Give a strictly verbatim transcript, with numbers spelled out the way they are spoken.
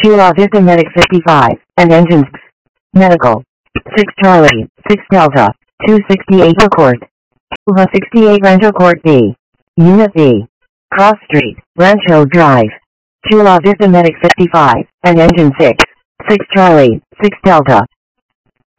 Chula Vista Medic fifty-five, and engines. Medical. six Charlie, six Delta, two sixty-eight Court. Chula sixty-eight Rancho Court B. Unit B. Cross Street, Rancho Drive. Chula Vista Medic fifty-five, and engine six. six Charlie, six Delta,